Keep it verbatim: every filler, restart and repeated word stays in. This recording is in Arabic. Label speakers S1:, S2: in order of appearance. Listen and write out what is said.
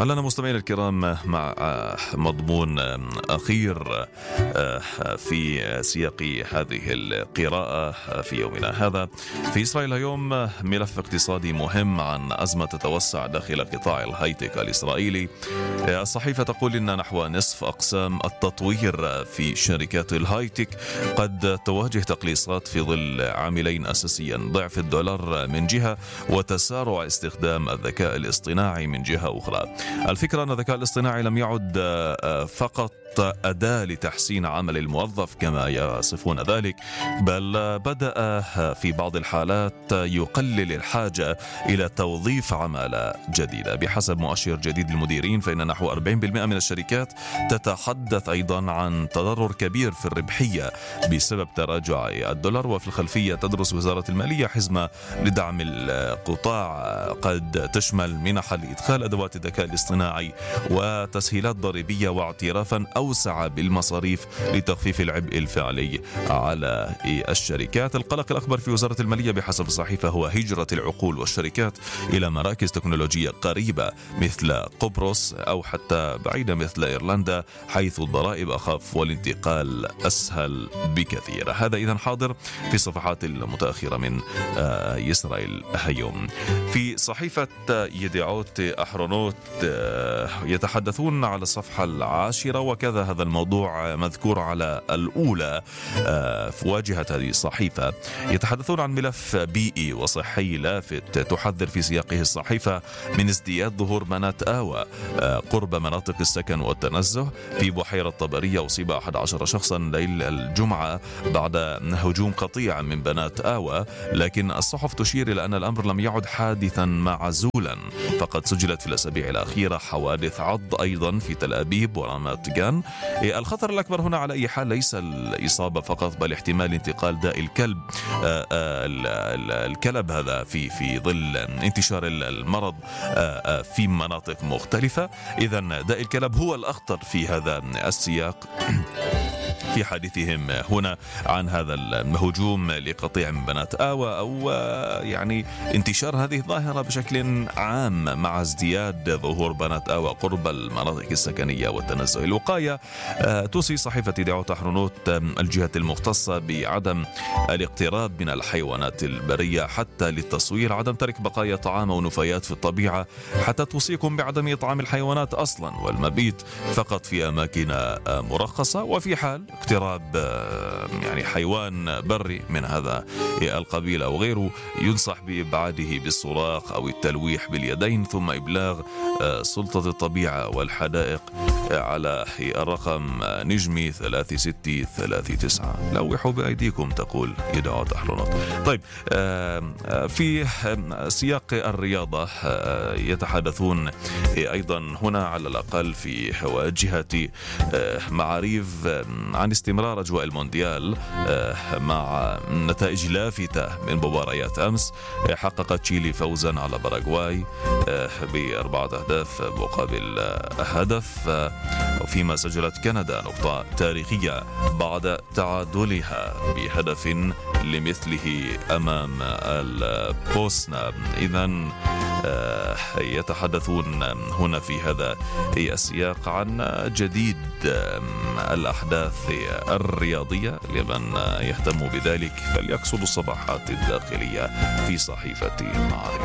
S1: لنا مستمعينا الكرام مع مضمون أخير في سياق هذه القراءة في يومنا هذا. في إسرائيل اليوم ملف اقتصادي مهم عن أزمة تتوسع داخل قطاع الهايتك الإسرائيلي. الصحيفة تقول إن نحو نصف أقسام التطوير في شركات الهايتك قد تواجه تقليصات في ظل عاملين أساسيين: ضعف الدولار من جهة وتسارع استخدام الذكاء الاصطناعي من جهة أخرى. الفكرة أن الذكاء الاصطناعي لم يعد فقط أداة لتحسين عمل الموظف كما يصفون ذلك، بل بدأ في بعض الحالات يقلل الحاجة إلى توظيف عمالة جديدة. بحسب مؤشر جديد للمديرين فإن نحو أربعين بالمئة من الشركات تتحدث أيضا عن تضرر كبير في الربحية بسبب تراجع الدولار. وفي الخلفية تدرس وزارة المالية حزمة لدعم القطاع قد تشمل منح لإدخال أدوات الذكاء الاصطناعي وتسهيلات ضريبية واعترافا أوسع بالمصاريف لتخفيف العبء الفعلي على الشركات. القلق الأكبر في وزارة المالية بحسب الصحيفة هو هجرة العقول والشركات إلى مراكز تكنولوجية قريبة مثل قبرص أو حتى بعيدة مثل إيرلندا، حيث الضرائب أخف والانتقال أسهل بكثير. هذا إذن حاضر في الصفحات المتأخرة من إسرائيل اليوم. في صحيفة يدعوت أحرونوت يتحدثون على الصفحة العاشرة، وكذا هذا الموضوع مذكور على الأولى في واجهة هذه الصحيفة. يتحدثون عن ملف بيئي وصحي لافت تحذر في سياقه الصحيفة من ازدياد ظهور بنات آوى قرب مناطق السكن والتنزه. في بحيرة طبرية أصيب أحد عشر شخصا ليل الجمعة بعد هجوم قطيع من بنات آوى، لكن الصحف تشير إلى أن الأمر لم يعد حادثا معزولا، فقد سجلت في الأسابيع الأخيرة حوادث عض أيضا في تل أبيب ورامات جان. الخطر الأكبر هنا على أي حال ليس الإصابة فقط، بل احتمال انتقال داء الكلب الكلب هذا في في ظل انتشار المرض في مناطق مختلفة. إذن داء الكلب هو الأخطر في هذا السياق في حديثهم هنا عن هذا الهجوم لقطيع من بنات آوى، أو يعني انتشار هذه الظاهرة بشكل عام مع ازدياد ظهور بنات آوى قرب المناطق السكنية والتنزه. الوقاية توصي صحيفة يدعوت أحرونوت الجهات المختصة بعدم الاقتراب من الحيوانات البرية حتى للتصوير، عدم ترك بقايا طعام ونفايات في الطبيعة، حتى توصيكم بعدم إطعام الحيوانات أصلا والمبيت فقط في أماكن مرخصة، وفي حال اقتراب يعني حيوان بري من هذا القبيل أو غيره ينصح بإبعاده بالصراخ أو التلويح باليدين، ثم إبلاغ سلطة الطبيعة والحدائق على الرقم نجمي ثلاثة ستة ثلاثة تسعة. لوحوا بأيديكم تقول يدعوت أحرونوت. طيب، في سياق الرياضة يتحدثون أيضا هنا على الأقل في واجهة معاريف عن استمرار أجواء المونديال مع نتائج لافتة من مباريات أمس. حققت تشيلي فوزا على باراغواي بأربعة أهداف مقابل هدف، وفيما سجلت كندا نقطة تاريخية بعد تعادلها بهدف لمثله أمام البوسنة. إذن يتحدثون هنا في هذا السياق عن جديد الأحداث الرياضية. لمن يهتم بذلك فليقصد الصفحات الداخلية في صحيفة معارف.